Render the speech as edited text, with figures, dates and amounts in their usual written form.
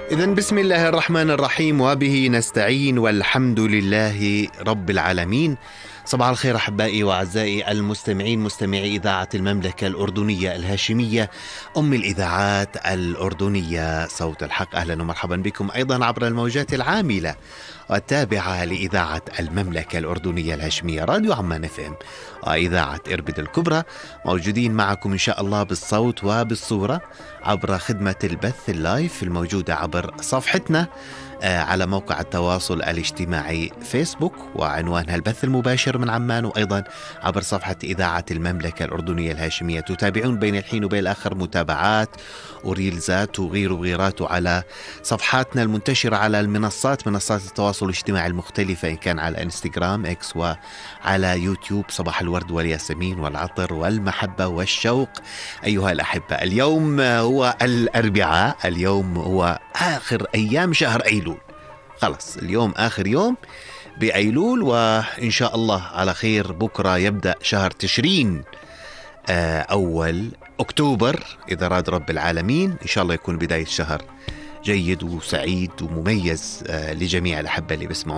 إذن بسم الله الرحمن الرحيم وبه نستعين والحمد لله رب العالمين. صباح الخير أحبائي وأعزائي المستمعين، مستمعي إذاعة المملكة الأردنية الهاشمية أم الإذاعات الأردنية صوت الحق. أهلا ومرحبا بكم أيضا عبر الموجات العاملة والتابعة لإذاعة المملكة الأردنية الهاشمية راديو عمان FM وإذاعة إربد الكبرى. موجودين معكم إن شاء الله بالصوت وبالصورة عبر خدمة البث اللايف الموجودة عبر صفحتنا على موقع التواصل الاجتماعي فيسبوك وعنوانها البث المباشر من عمان، وأيضا عبر صفحة إذاعة المملكة الأردنية الهاشمية. تتابعون بين الحين وبين الآخر متابعات وريلزات وغيرات على صفحاتنا المنتشرة على منصات التواصل الاجتماعي المختلفة، إن كان على انستغرام إكس وعلى يوتيوب. صباح الورد والياسمين والعطر والمحبة والشوق أيها الأحبة. اليوم هو الأربعاء، اليوم هو آخر أيام شهر أيلول. خلص اليوم آخر يوم بأيلول، وإن شاء الله على خير بكرة يبدأ شهر تشرين أول أكتوبر إذا راد رب العالمين. إن شاء الله يكون بداية شهر جيد وسعيد ومميز لجميع الأحبة اللي بيسمعون